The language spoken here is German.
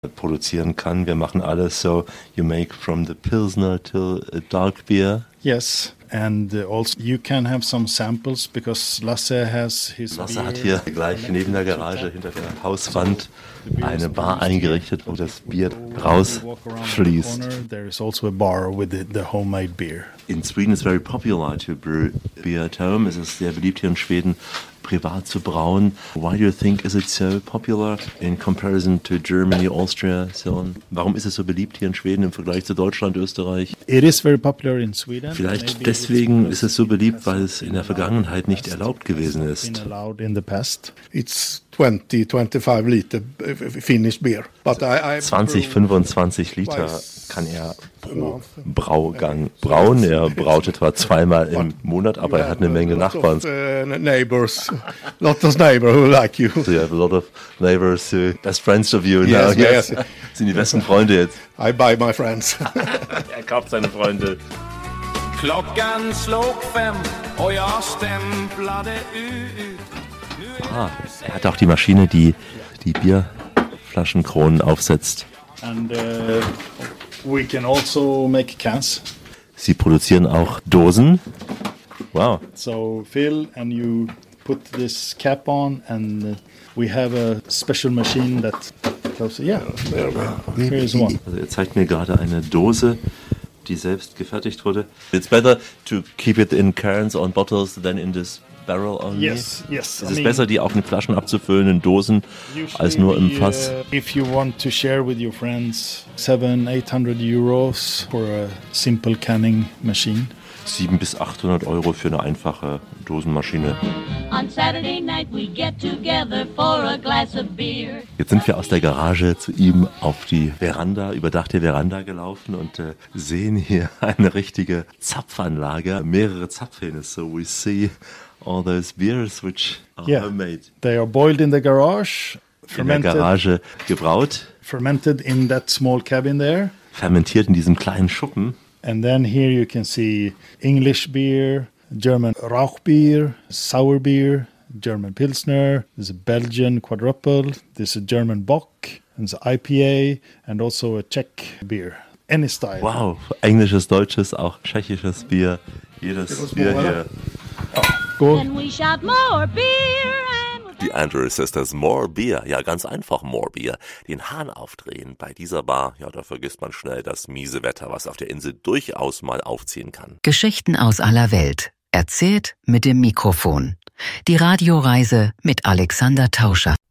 produzieren kann. Wir machen alles so, you make from the Pilsner till a dark beer. Yes, and also you can have some samples because Lasse has his Lasse hat hier gleich neben der Garage hinter der Hauswand eine Bar eingerichtet, wo das Bier rausfließt. There is also a bar with the homemade beer. In Sweden it's very popular to brew beer at home. Es ist sehr beliebt hier in Schweden, privat zu brauen. Why do you think is it so popular in comparison to Germany, Austria, so on? Warum ist es so beliebt hier in Schweden im Vergleich zu Deutschland, Österreich? It is very popular in Sweden. Vielleicht deswegen ist es so beliebt, weil es in der Vergangenheit nicht erlaubt gewesen ist. It's 20-25 Liter finished beer. But I 20-25 Liter kann er pro Braugang brauen. Er braut etwa zweimal im Monat, aber er hat eine Menge Nachbarn. Neighbors, lot of neighbors who like you. So you have a lot of neighbors, best friends of you now. Yes. Sind die besten Freunde jetzt. I buy my friends. Er kauft seine Freunde. Klockan slog 5 och jag stämplade ut. Er hat auch die Maschine, die die Bierflaschenkronen aufsetzt. And we can also make cans. Sie produzieren auch Dosen. Wow. So fill and you put this cap on and we have a special machine that closes. Yeah, here is one. Also er zeigt mir gerade eine Dose, die selbst gefertigt wurde. It's better to keep it in cans or in bottles than in this barrel only. Yes. Es ist besser, die auch in Flaschen abzufüllen, in Dosen, als nur im Fass. If you want to share with your friends, 700-800 euros for a simple canning machine. 700 bis 800 Euro für eine einfache Dosenmaschine. On Saturday night we get together for a glass of beer. Jetzt sind wir aus der Garage zu ihm auf die Veranda, überdachte Veranda gelaufen und sehen hier eine richtige Zapfanlage, mehrere Zapfhähne. So we see all those beers which are homemade. They are boiled in the garage, in der Garage gebraut, fermented in that small cabin there. Fermentiert in diesem kleinen Schuppen. And then here you can see English beer, German Rauchbier, sour beer, German Pilsner, there's a Belgian quadruple, there's a German Bock, there's an IPA and also a Czech beer. Any style. Wow, englisches, deutsches, auch tschechisches Bier. Jedes Bier hier. Then we shout more beer. Die Andrew Sisters, More Beer. Ja, ganz einfach More Beer. Den Hahn aufdrehen bei dieser Bar, ja, da vergisst man schnell das miese Wetter, was auf der Insel durchaus mal aufziehen kann. Geschichten aus aller Welt. Erzählt mit dem Mikrofon. Die Radioreise mit Alexander Tauscher.